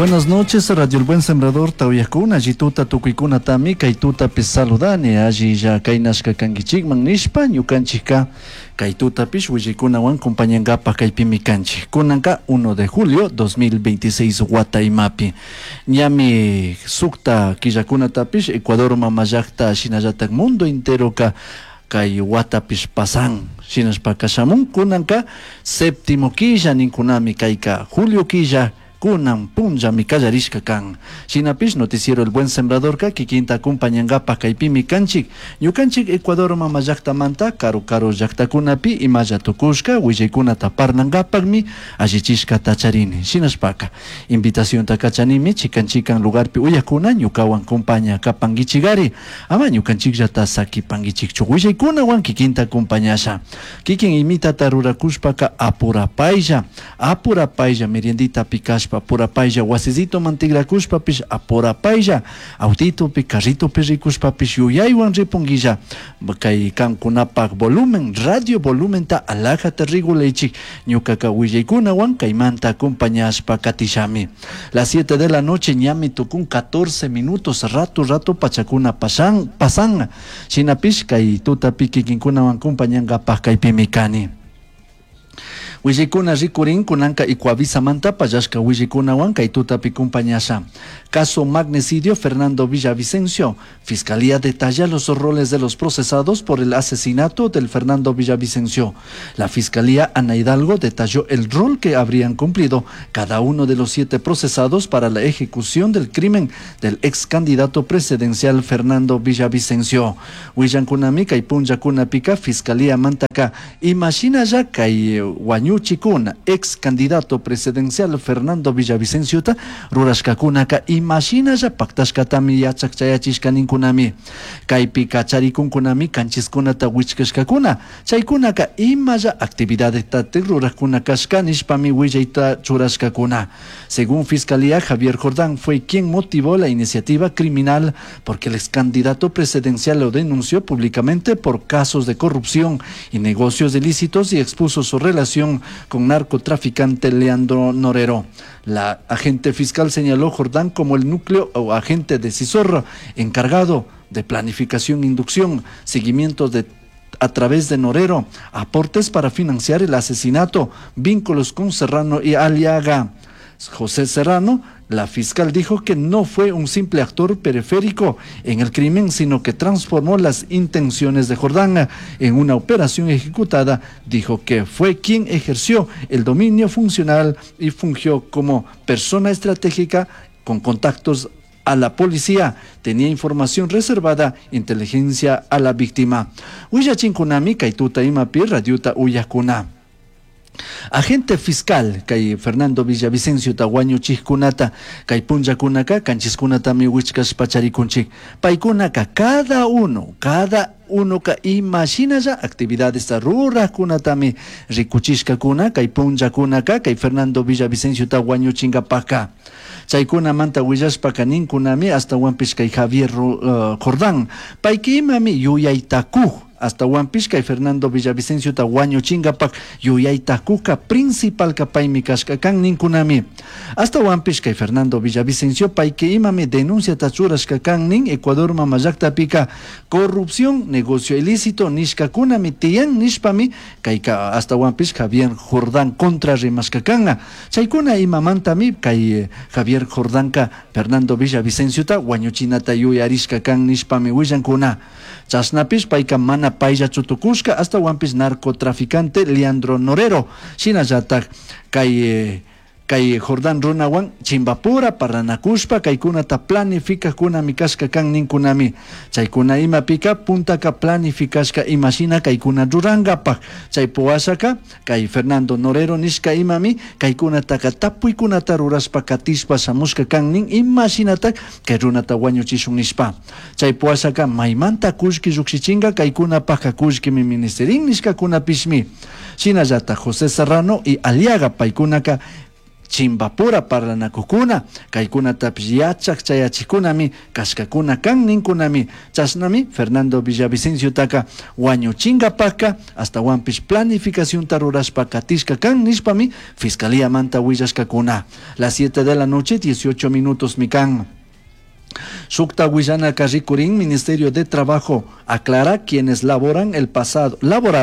Buenas noches, Radio El Buen Sembrador, Tauyakuna, Jituta Tukuikuna Tami, Kaituta Pis saludane, allí ya Kainashka Kangichik, Magnishpa, Yukanchika, Kaituta Pis, Wijikuna Wan, Compañangapa, Kaipimi Kanchi, Kunanka, 1 de julio 2026, Wataimapi, Nyami Sukta, Kijakuna Tapis, Ecuador Mamayakta, Shinayatak, Mundo Entero Ka. Kay Watapis pasan, Shinas Pakashamun, Kunanka, séptimo Killa, Ninkunami Kaika, Julio Killa, Kunan punja mi kallarishka kan. Shinapis noticiero El Buen Sembrador ka kikinta acompañangapa kaipimi kanchik. Ñukanchik Ecuador mamayaktamanta karo llaktakunapi imaya tukushka willaykuna taparnangapakmi allichishka tacharini. Shinaspaka. Invitación takachanimi chikanchikan lugarpi uyakuna ñukawan compaña kapangichigari. Ama ñukanchikllata sakipangichikchu. Willaykunawan kikinta acompañasha. Kikin imita tarurakushpaka apurapaylla. Apurapaylla meriendita pikash apurapaylla wasisito mantigrakushpa pish apurapaylla autito pi carrito pi rikushpa pish yuyaywan ripunguilla kay kankunapak volumen radio volumen ta alajata regulaychik ñukaka willaykunawan kaymanta acompañashpa katishami. Las 7 de la noche ñami tukun 14 minutos rato pachakuna pasan shinapish kay tutapi kikinkunawan acompañangapak kaypimi kani. Willaykuna rikurin kunanka Ikuavisamanta payashka Willaykunawan kay tutapi compañasha. Caso magnicidio Fernando Villavicencio. Fiscalía detalla los roles de los procesados por el asesinato del Fernando Villavicencio. La Fiscalía Ana Hidalgo detalló el rol que habrían cumplido cada uno de los 7 procesados para la ejecución del crimen del ex candidato presidencial Fernando Villavicencio. Willankunami kay punjakunapika Fiscalía Mantaka imagina ya kay Chikuna, ex candidato presidencial Fernando Villavicencio rurashkakunaka imagina ya paktashkatami yachakchayachishka ninkunami kaypi kacharikunkunami kanchiskunata wichkashkakuna chaykunaka imaya actividades tatik rurakkunakashka nishpami willayta churashkakuna. Según Fiscalía, Javier Jordán fue quien motivó la iniciativa criminal porque el ex candidato presidencial lo denunció públicamente por casos de corrupción y negocios ilícitos y expuso su relación con narcotraficante Leandro Norero. La agente fiscal señaló Jordán como el núcleo o agente decisor encargado de planificación, inducción, seguimiento a través de Norero, aportes para financiar el asesinato, vínculos con Serrano y Aliaga. José Serrano, la fiscal dijo que no fue un simple actor periférico en el crimen, sino que transformó las intenciones de Jordán en una operación ejecutada. Dijo que fue quien ejerció el dominio funcional y fungió como persona estratégica con contactos a la policía, tenía información reservada, inteligencia a la víctima. Uyachinkunami, Kaituta Imapi, Radiuta Uyakuna. Agente fiscal kay Fernando Villavicencio tawaño chihkunata kay punjakunaka kanchiskunatami wichkas pacharikunchik paykunaka cada uno ka imagina ya actividades rurakunatami rikuchishkakuna kay punjakunaka kay Fernando Villavicencio tawaño chingapaka chaykuna manta willashpaka ninkunami hasta wampish kay Javier Jordán payki imami yuyaytaku hasta Huampisca y Fernando Villavicencio tawaño chingapak yuyaytakuka principal kapaymi kashka kan ninkunami. Hasta Huampisca y Fernando Villavicencio payke imami denuncia tachurashka kan nin Ecuador mamayaktapica corrupción, negocio ilícito nishkakunami tiyan nishpami kayka hasta Huampisca Javier Jordán contra rimashka kanga. Chaykuna imamantami kay Javier Jordanka Fernando Villavicencio tawaño chinata yuyarishka kan nishpami willankuna. Chasnapis payka mana paylla chutukushka hasta wampis narcotraficante Leandro Norero. Shinayatak kay Jordán Runawan chimbapura paranakushpa kaykunata planifikakuna mikashka kan ninkunami. Chaykuna imapika puntaka planifikashka imashina kaykuna rurangapak. Chaypuwashaka kay Fernando Norero nishka imami kaykunataka tapuykunata rurashpa katishpa samushka kan nin imashinata kay runata wañuchishun nishpa. Chaypuwashaka maymanta kushki ruksichinga kaykunapaka kushkimi ministerin nishkakunapishmi. Shinallata José Serrano y Aliaga paykunaka chimbapura parlanakukuna kaykunatapish yachaq chayachikunami kashkakuna kan ninkunami chasnami Fernando Villavicencio taka wañuchinkapaka hasta wanpish planificación tarurashpa katishka kan nishpami Fiscalía manta willashkakuna. Las 7 de la noche 18 minutos mikan. Shukta Huillana Carricurín, Ministerio de Trabajo, aclara quienes laboraron el pasado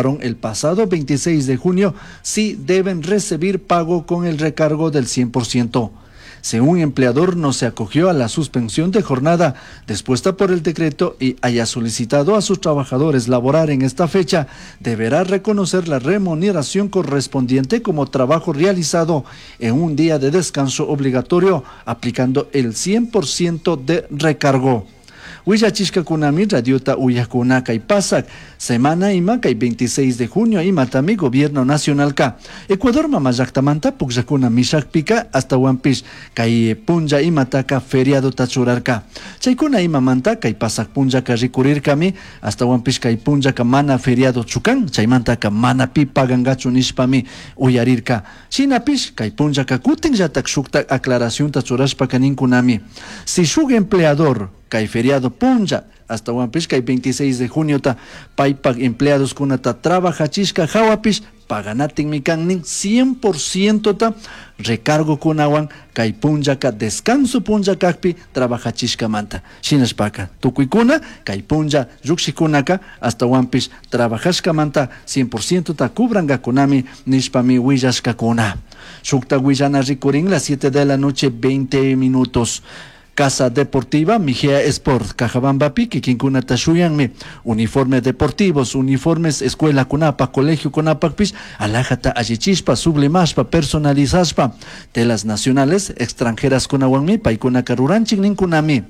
26 de junio sí deben recibir pago con el recargo del 100%. Si un empleador no se acogió a la suspensión de jornada dispuesta por el decreto y haya solicitado a sus trabajadores laborar en esta fecha, deberá reconocer la remuneración correspondiente como trabajo realizado en un día de descanso obligatorio, aplicando el 100% de recargo. Huillachishka kunami radiota uyakuna kay pasak semana ima kay 26 de junio ima tami gobierno nacional ka Ecuador mama llaqtamanta puqllakuna mishakpika hasta wanpish kay punja imataka feriado tachurarka chaykuna imamanta kay pasak punjaka rikurirkami hasta wanpish kay punjaka mana feriado chukan chaymantaka mana pi pagangachu nishpami uyarirka shinapish kay punjaka kutinllatak shukta aclaración tachurashpa ninkunami si shuk empleador kay feriado punja hasta wanpish kay 26 de junio ta paypak empleados kunata trabajachishka hawapish paganatin mikannin 100% ta recargo kunawan kay punjaka descanso punjakakpi trabajachishka manta shinashpaka tukuykuna kay punja llukshikunaka hasta wanpish trabajashka manta 100% ta kubrangakunami nishpami willashkakuna. Shukta Huillana Rikurin, las 7 de la noche 20 minutos. Casa Deportiva Mijea Sport Cajabambapi Kikinkuna Tashuyanme uniformes deportivos, uniformes escuela kunapa, colegio kunapak pish alajata allichishpa, sublimashpa, personalizashpa, telas nacionales, extranjeras kunawanmi, paikuna karuranchik ninkunami.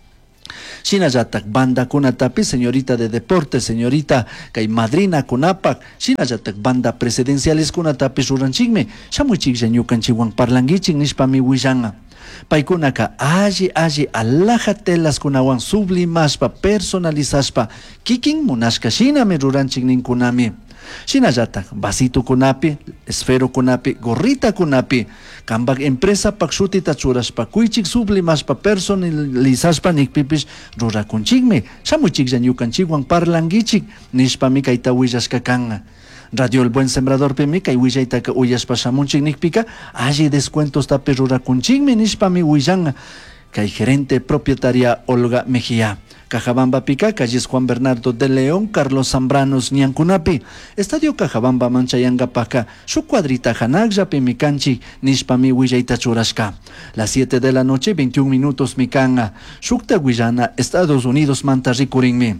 Shinayatak banda kunatapi, señorita de deporte, señorita kay madrina kunapak, shinayatak banda presidenciales kunatapi ruranchikme, shamuchik llanyukanchiwan parlangichik nishpami willanga. Paikunaka alli alajatelas kunawan sublimashpa, personalizashpa, kikin munashka shinami ruranchik ninkunami. Shinayatak vasito kunapi, esfero kunapi, gorrita kunapi, kambak empresa pakshuti tachurashpa, kuychik sublimashpa, personalizashpa nikpipish rurakunchikme, shamuchik llanyukanchikwan parlangichik nishpami kayta willashka kanga. Radio El Buen Sembrador pemi kay willaitaka uyashpa shamunchik nikpika alli descuentos tapi rurakunchikmi nishpami willanga kay gerente propietaria Olga Mejía. Cajabamba Pica, calles Juan Bernardo de León, Carlos Zambranos, Ñancunapi, Estadio Cajabamba Manchayangapaka, su cuadrita Hanagja Pemicanchi, Nishpami Huillaita Churashka. Las 7 de la noche, 21 minutos Mikanga, Shukta Huillana, Estados Unidos Manta Rikurinmi.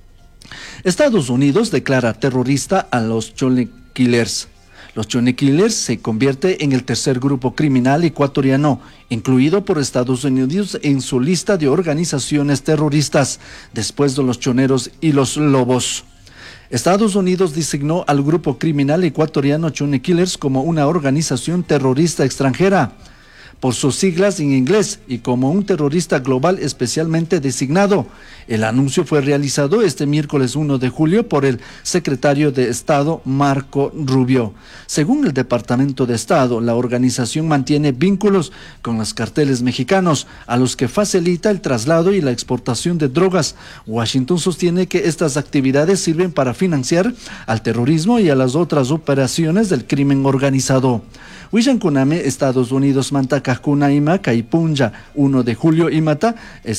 Estados Unidos declara terrorista a los Chole Killers. Los Chole Killers se convierte en el tercer grupo criminal ecuatoriano, incluido por Estados Unidos en su lista de organizaciones terroristas, después de los Choneros y los Lobos. Estados Unidos designó al grupo criminal ecuatoriano Chole Killers como una organización terrorista extranjera, por sus siglas en inglés, y como un terrorista global especialmente designado. El anuncio fue realizado este miércoles 1 de julio por el secretario de Estado Marco Rubio. Según el Departamento de Estado, la organización mantiene vínculos con los carteles mexicanos, a los que facilita el traslado y la exportación de drogas. Washington sostiene que estas actividades sirven para financiar al terrorismo y a las otras operaciones del crimen organizado. Huillankuname, Estados Unidos manta Kajkuna ima Kaipunja, 1 de julio imata,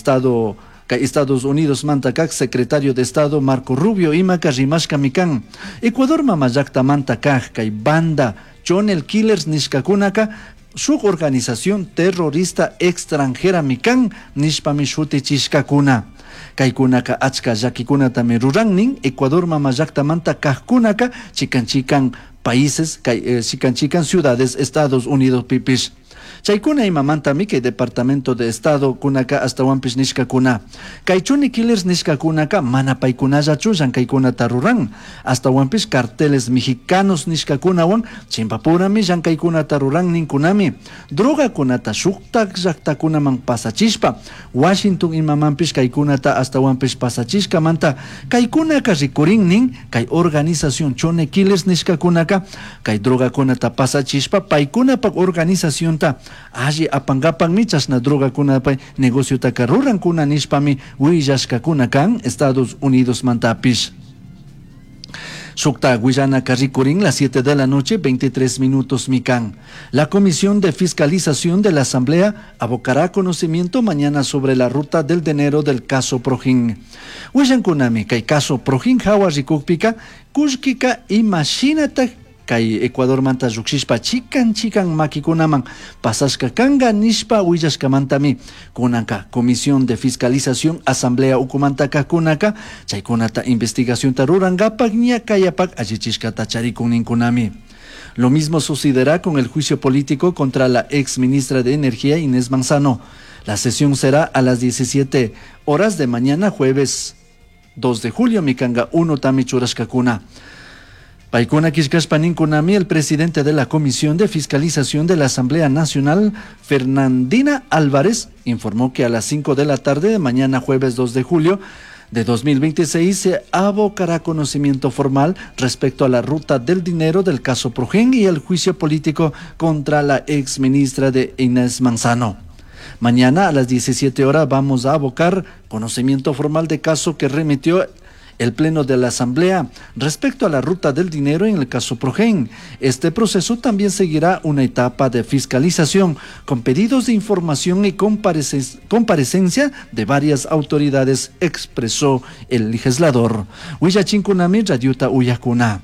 Estados Unidos manta kak, secretario de Estado Marco Rubio ima Karimashka Mikan. Ecuador mamayakta manta kak, Kai banda, Chonel Killers Nishkakunaka, su organización terrorista extranjera Mikan, Nishpamishuti Chishkakuna. Kaikunaka achka yakikunata merurangnin, Ecuador mamayakta manta Kajkunaka, chikanchikan países, chikanchikan ciudades, Estados Unidos pipish. Chaykuna imamanta mi que Departamento de Estado kunaka hasta wampish nishkakuna. Kaychuni Killers nishkakunaka mana paikunaya chushan kaykuna taruran. Hasta wampish carteles mexicanos nishkakunawan chimpapurami llankaykuna taruran ninkunami. Droga kunata shuktak llaktakunaman pasachishpa. Washington imamampish kaykunata hasta wampish pasachishka manta. Kaykunaka rikurin nin kay organización Chole Killers nishkakunaka. Kay droga kunata pasachishpa paykuna pak organización ta kunaka allí apangapan michas na droga kunapay negocio takaruran kuna nishpami willashka kunakan Estados Unidos mantapish. Shukta Guayana Carricorín, las 7 de la noche, 23 minutos Mican. La Comisión de Fiscalización de la Asamblea abocará conocimiento mañana sobre la ruta del dinero del caso Projín. Huyan Kunami, que caso Projín Hawarikukpika, Kushkika imagínate kay Ecuador manta yuxishpa chikan makikunaman pasashka kanga nishpa willashka mantami kunanka Comisión de Fiscalización Asamblea ukumantaka kunaka chaykunata investigación tarurangapak ña kayapak allichishkata charikun ninkunami. Lo mismo sucederá con el juicio político contra la ex ministra de Energía Inés Manzano. La sesión será a las 17 horas de mañana jueves 2 de julio mikanga 1 tami churashkakuna. Paikuna Kishkashpanin Kunami, el presidente de la Comisión de Fiscalización de la Asamblea Nacional, Fernandina Álvarez, informó que a las 5 de la tarde de mañana jueves 2 de julio de 2026 se abocará conocimiento formal respecto a la ruta del dinero del caso Projín y el juicio político contra la ex ministra de Inés Manzano. Mañana a las 17 horas vamos a abocar conocimiento formal de caso que remitió el Pleno de la Asamblea respecto a la ruta del dinero en el caso Projín. Este proceso también seguirá una etapa de fiscalización con pedidos de información y comparecencia de varias autoridades, expresó el legislador. Huillachinkunami Radiuta Uyakuna.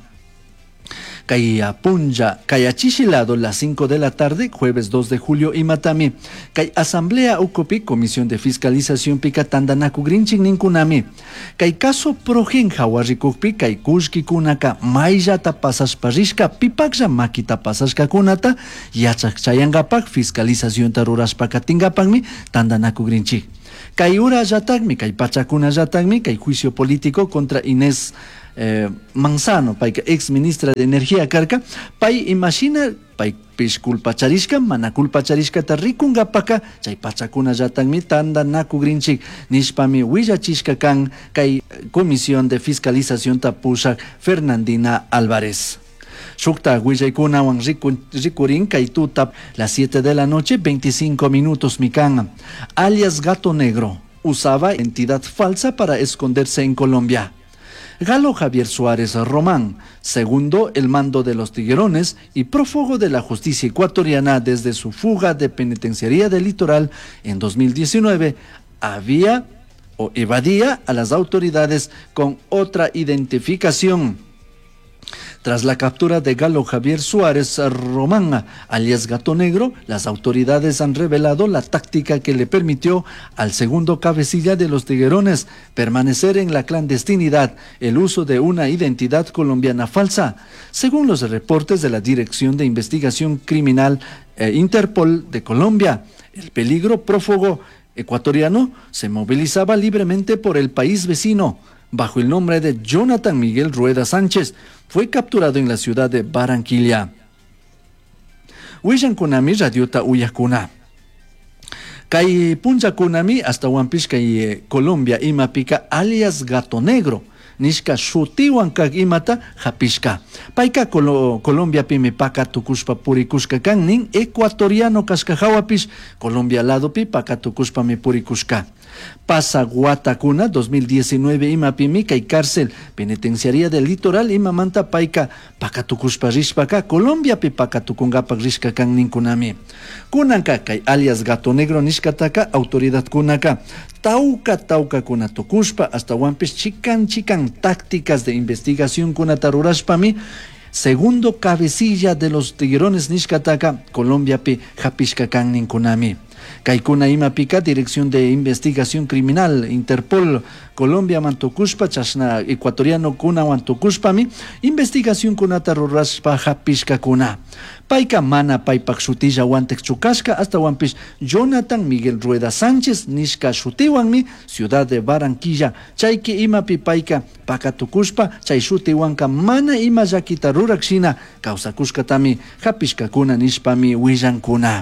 Kaya Punja, Kaya Chichilado, las 5 de la tarde, jueves 2 de julio, y Matami. Kay Asamblea Ucopi, Comisión de Fiscalización Picatanda Nakugrinchin Ninkunami. Kay caso Projín Hawarikukpi, Kay Kushki Kunaka, Mayata Pasasparishka, Pipakja Makita Pasashka Kunata, Yachak Chayangapak, Fiscalización Taruraspakatingapakmi, Tanda Nakugrinchi. Kay Ura Yatagmi, Kay Pachakuna Yatagmi, Kay juicio político contra Inés Manzano, pai ex ministra de Energía Carca, pai imagina, pai pisculpa charishka, manaculpa charishka tarrikunga paka, chay pachakuna yatanmi tanda nakugrinchik, nishpami willachishka kan, kay Comisión de Fiscalización tapushak Fernandina Álvarez. Shukta Huillaykuna wan Rikurin Kaitutap, las 7 de la noche, 25 minutos mikan. Alias Gato Negro, usaba entidad falsa para esconderse en Colombia. Galo Javier Suárez Román, segundo el mando de los Tiguerones y prófugo de la justicia ecuatoriana desde su fuga de penitenciaría del Litoral en 2019, había o evadía a las autoridades con otra identificación. Tras la captura de Galo Javier Suárez Román, alias Gato Negro, las autoridades han revelado la táctica que le permitió al segundo cabecilla de los Tiguerones permanecer en la clandestinidad, el uso de una identidad colombiana falsa. Según los reportes de la Dirección de Investigación Criminal Interpol de Colombia, el peligro prófugo ecuatoriano se movilizaba libremente por el país vecino. Bajo el nombre de Jonathan Miguel Rueda Sánchez, fue capturado en la ciudad de Barranquilla. Huillan Kunami Radiota Uyakuna. Kay Punja Kunami hasta Wampish kay Colombia Imapika alias Gato Negro. Nishka shutiwan kag imata japishka. Paika Colombia pimi paka tukushpa purikushka kan nin ecuatoriano kaska hawapish. Colombia lado pi paka tukushpa mi purikushka. Pasa Guatacuna 2019 ima pimi kay cárcel penitenciaría del Litoral ima manta paika pakatukushpa rishpaka Colombia pi pakatukungapak rishka kan ninkunami. Kunanka kay alias Gato Negro nishkataka autoridad kunaka tauka kuna tukushpa hasta wampish chikan tácticas de investigación kunatarurashpami segundo cabecilla de los Tiguerones nishkataka Colombia pi japishka kan ninkunami. Kaikuna Imapika, Dirección de Investigación Criminal, Interpol, Colombia Mantocushpa, Chasna Ecuatoriano Kuna Mantocushpami, Investigación Kuna Tarurashpa Japishka Kuna. Paika Mana Paipak Shutilla Wantex Chukashka hasta Wampish Jonathan Miguel Rueda Sánchez, Nishka Shutiwanmi, Ciudad de Barranquilla, Chaiki Imapi Paika, Pakatukushpa, Chay Shutiwanka Mana Ima Yakita Rurakshina, Kausakushkatami, Japishka Kuna Nishpami, Willan Kuna.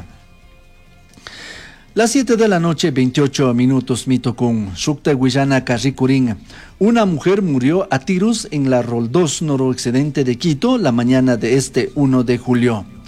Las 7 de la noche, 28 minutos, Mitokun, Shukta Guayana Carricurín. Una mujer murió a tiros en la Roldós noroccidente de Quito la mañana de este 1 de julio.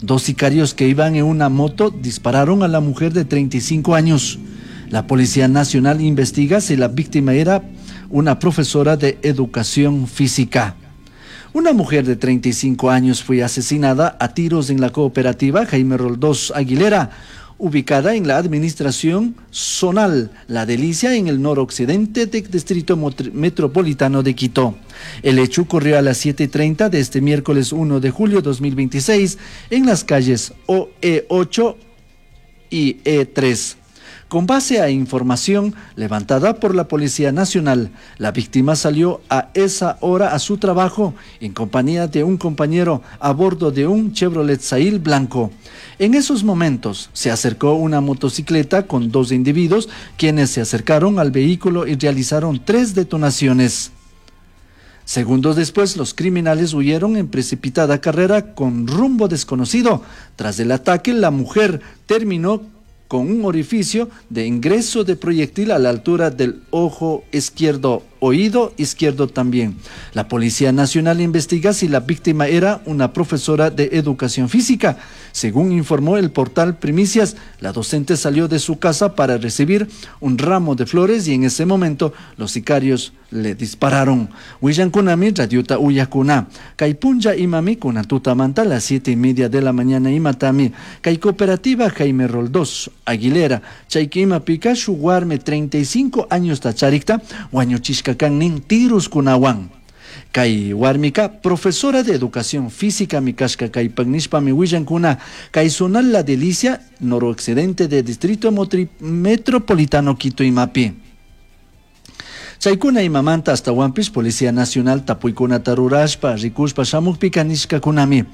Dos sicarios que iban en una moto dispararon a la mujer de 35 años. La Policía Nacional investiga si la víctima era una profesora de educación física. Una mujer de 35 años fue asesinada a tiros en la cooperativa Jaime Roldós Aguilera, ubicada en la administración zonal La Delicia, en el noroccidente del distrito metropolitano de Quito. El hecho ocurrió a las 7:30 de este miércoles 1 de julio de 2026 en las calles OE8 y E3. Con base a información levantada por la Policía Nacional, la víctima salió a esa hora a su trabajo en compañía de un compañero a bordo de un Chevrolet Sail blanco. En esos momentos se acercó una motocicleta con dos individuos, quienes se acercaron al vehículo y realizaron 3 detonaciones. Segundos después, los criminales huyeron en precipitada carrera con rumbo desconocido. Tras el ataque, la mujer terminó con un orificio de ingreso de proyectil a la altura del ojo izquierdo, oído izquierdo también. La Policía Nacional investiga si la víctima era una profesora de educación física. Según informó el portal Primicias, la docente salió de su casa para recibir un ramo de flores y en ese momento los sicarios le dispararon. Huillan kunami radiota uyakuna. Kaipunja imami kunatuta manta a las 7:30 de la mañana imatami. Kai cooperativa Jaime Roldós Aguilera. Chaikima pika shuguarme 35 años tacharicta. Wañuchishka kan nin tirus kunawan. Kai warmika, profesora de educación física mikashka kai pagnishpa mi huillan kuna. Kai zonal La Delicia, noroccidente de distrito metropolitano Quito imapi. Chaykuna imamanta hasta Wampish, Policía Nacional tapuykuna tarurashpa, rikushpa shamukpika nishka kunami.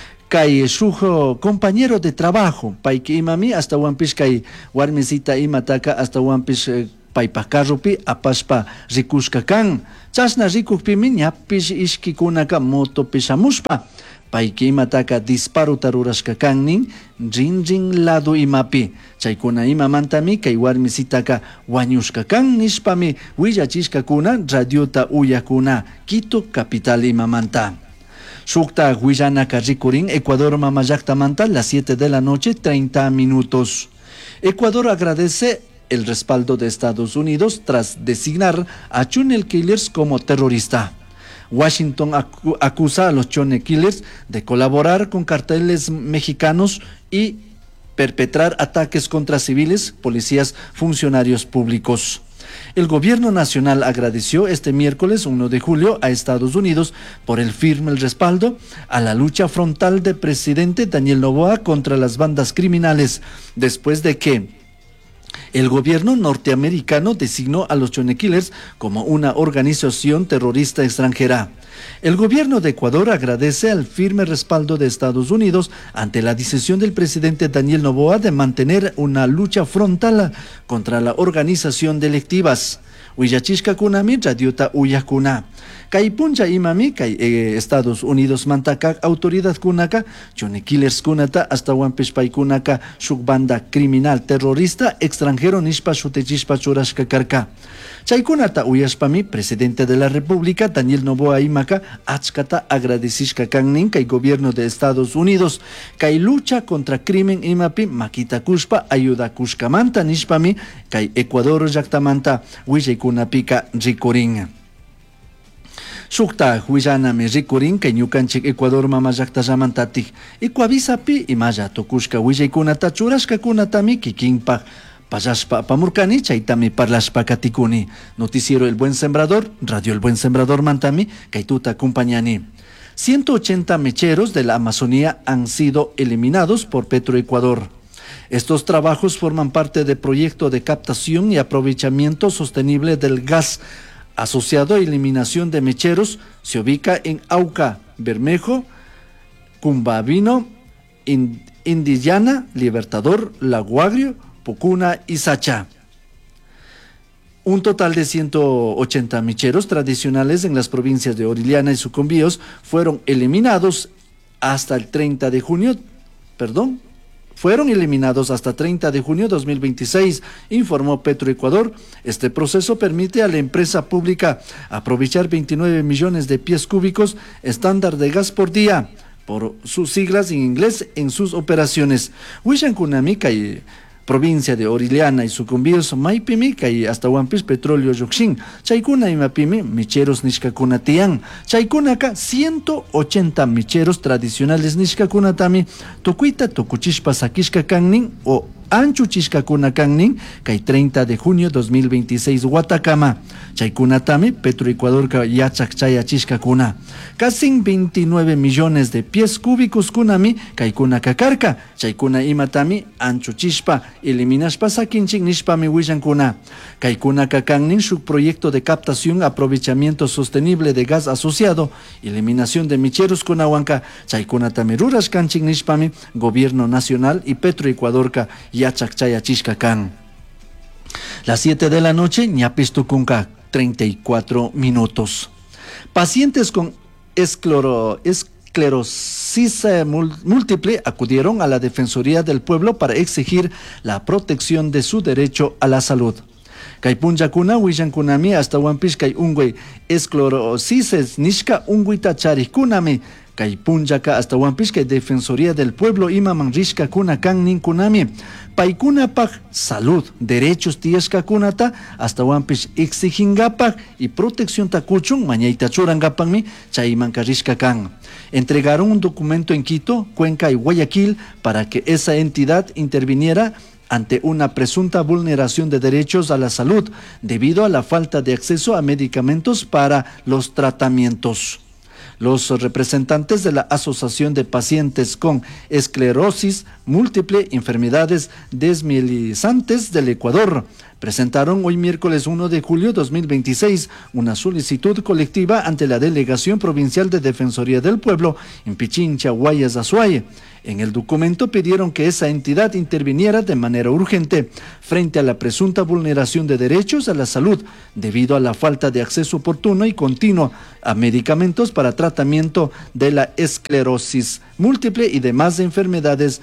Kay shujo compañero de trabajo, paiki imami hasta Wampish kay warmisita imataka hasta Wampish paypaq carrupi apashpa rikushka kan. Chasna rikukpimi ñapish ishkikunaka motopi shamushpa. Payki imataka disparo tarurashka kannin rin lado imapi. Chaykuna imamantami kay warmisitaka wañushka kan nishpami willachishkakuna radiota uyakuna Quito capital imamanta. Shukta Huillanaka rikurin Ecuador mamayaktamanta las 7 de la noche 30 minutos. Ecuador agradece el respaldo de Estados Unidos tras designar a Chunel Killers como terrorista. Washington acusa a los Chone Killers de colaborar con carteles mexicanos y perpetrar ataques contra civiles, policías, funcionarios públicos. El gobierno nacional agradeció este miércoles 1 de julio a Estados Unidos por el firme respaldo a la lucha frontal del presidente Daniel Noboa contra las bandas criminales, después de que el gobierno norteamericano designó a los Chone Killers como una organización terrorista extranjera. El gobierno de Ecuador agradece al firme respaldo de Estados Unidos ante la decisión del presidente Daniel Noboa de mantener una lucha frontal contra la organización delictivas. Huillachishka kunami radiota uyakuna. Kay puncha imami kay Estados Unidos mantaka autoridad kunaka Chone Killers kunata hasta Wampish paykunaka shuk banda criminal terrorista extranjero nishpa shutechishpa churashka karka. Chaykunata uyashpami presidente de la República Daniel Noboa imaka achkata agradecishka kannin kay gobierno de Estados Unidos kay lucha contra crimen imapi makitakushpa ayudakushkamanta nishpami kay Ecuador llaktamanta willaykunapika rikurin. Shukta huillanami rikurin kay ñukanchik Ecuador mamayaktallamantatik Ecuavisapi imalla tukushka willaykunata churashkakunatami kikinpaq pallashpa apamurkani chaytami parlashpa katikuni. Noticiero El Buen Sembrador, Radio El Buen Sembrador mantami kay tuta acompañani. 180 mecheros de la Amazonía han sido eliminados por Petroecuador. Estos trabajos forman parte del proyecto de captación y aprovechamiento sostenible del gas asociado a eliminación de mecheros. Se ubica en Auca, Bermejo, Cumbavino, Indillana, Libertador, Lago Agrio, Pucuna y Sacha. Un total de 180 mecheros tradicionales en las provincias de Orellana y Sucumbíos fueron eliminados hasta el 30 de junio, fueron eliminados hasta 30 de junio de 2026, informó Petroecuador. Este proceso permite a la empresa pública aprovechar 29 millones de pies cúbicos estándar de gas por día, por sus siglas en inglés, en sus operaciones. Wishan kunami kay provincia de Orellana y sucumbíos Maipimi kay hasta Wampis Petróleo Yoxin. Chaykuna imapimi micheros nishkakuna tian. Chaykunaka 180 micheros tradicionales nishkakunatami tukuita tukuchishpa sakishka kannin o anchu chishkakuna kannin kay 30 de junio 2026 Guatacama. Chaykunatami Petroecuador ka yachak chaya chishkakuna. Casi 29 millones de pies cúbicos kunami kaykuna kakarka. Chaykuna imatami anchu chishpa eliminashpa sakinchik nishpami wishankuna. Kaykuna kakannin shuk proyecto de captación aprovechamiento sostenible de gas asociado, eliminación de micheros kunawanka. Chaykunatami rurashkanchik nishpami Gobierno Nacional y Petroecuador ka yachak chaya chishkakan. Las 7 de la noche, Ñapistucunca, 34 minutos. Pacientes con esclerosis múltiple acudieron a la Defensoría del Pueblo para exigir la protección de su derecho a la salud. Kaypunjakuna wishankunami hasta Wampish kay ungüey esclerosis nishka ungüita charikunami. Kaypunjaka hasta Wampish kay Defensoría del Pueblo imaman rishka kuna kan ninkunami. Paikunapaj salud, derechos tiashka kunata hasta Wampish exigingapaj y protección takuchun mañaita churangapanmi chaymanka rishka kan. Entregaron un documento en Quito, Cuenca y Guayaquil para que esa entidad interviniera ante una presunta vulneración de derechos a la salud debido a la falta de acceso a medicamentos para los tratamientos. Los representantes de la Asociación de Pacientes con Esclerosis Múltiple, Enfermedades Desmielinizantes del Ecuador, presentaron hoy miércoles 1 de julio 2026 una solicitud colectiva ante la Delegación Provincial de Defensoría del Pueblo en Pichincha, Guayas, Azuay. En el documento pidieron que esa entidad interviniera de manera urgente frente a la presunta vulneración de derechos a la salud debido a la falta de acceso oportuno y continuo a medicamentos para tratamiento de la esclerosis múltiple y demás enfermedades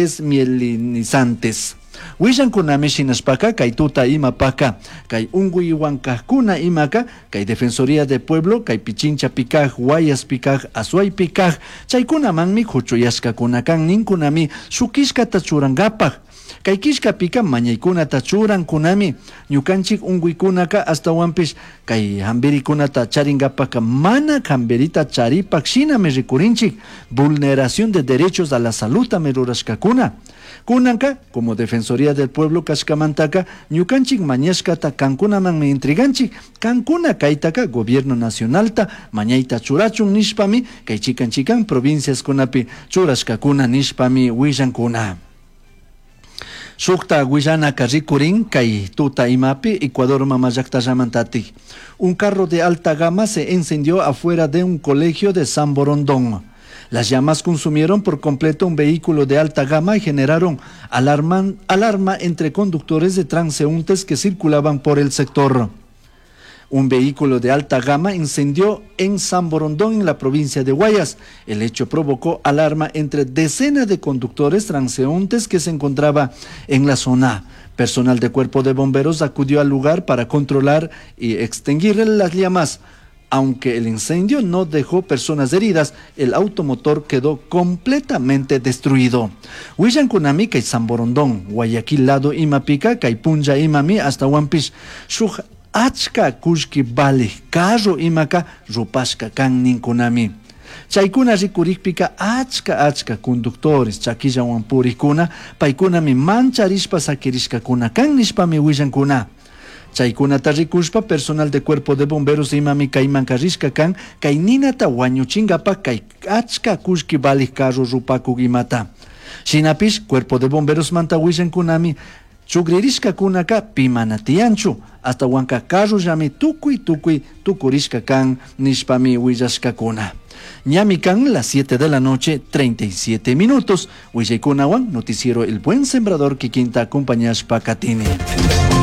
desmielinizantes. Wishankunami shinashpaka kay tuta imapaka kay unguiwankajkuna imaka kay Defensoría del Pueblo kay Pichincha pikaj, Guayas pikaj, Azuay pikaj chaykunamanmi huchuyashkakuna kan ninkunami shukishkata churangapaj. Kay kishkapika mañaykunata churankunami ñukanchik unguikunaka hasta Wampish kay hambirikunata charingapaka mana hamberita charipak shinami rikurinchik vulneración de derechos a la salud amerurashkakuna. Kunanka, como Defensoría del Pueblo kashkamantaka, ñukanchik mañashkata kankunamanmi intriganchik, kankuna kaitaka Gobierno Nacionalta mañaita churachun nishpami, kay chikan provincias kunapi churashkakuna nishpami wishankuna. Shukta Guillana Carricurín, kay tuta imapi, Ecuador mamayaktaramantati. Un carro de alta gama se encendió afuera de un colegio de San Borondón. Las llamas consumieron por completo un vehículo de alta gama y generaron alarma entre conductores de transeúntes que circulaban por el sector. Un vehículo de alta gama incendió en San Borondón, en la provincia de Guayas. El hecho provocó alarma entre decenas de conductores transeúntes que se encontraba en la zona. Personal de Cuerpo de Bomberos acudió al lugar para controlar y extinguir las llamas. Aunque el incendio no dejó personas heridas, el automotor quedó completamente destruido. Wishankunami kay San Borondón, Guayaquil lado imapika, kay Punja imami hasta Wampish, shuk achka kushki bali, carro imaka rupashka kan ninkunami. Chaykuna rikurikpika achka conductores chakilla wampurikuna, paykunami mancharishpa sakirishkakuna kan nishpami wishankuna. Chaykunata rikushpa personal de Cuerpo de Bomberos imami kaymanka rishkakan kay ninata wañuchingapa kay achka kushki balik carro rupaku imata. Shinapish Cuerpo de Bomberos manta wishankunami chugririshkakunaka pimanatianchu hasta wanka carro llami tukuy tukurishkakan nishpami willashkakuna. Ñamikan, las 7 de la noche, 37 minutos. Willaykunawan, noticiero El Buen Sembrador Kikinta, compañías Pacatini.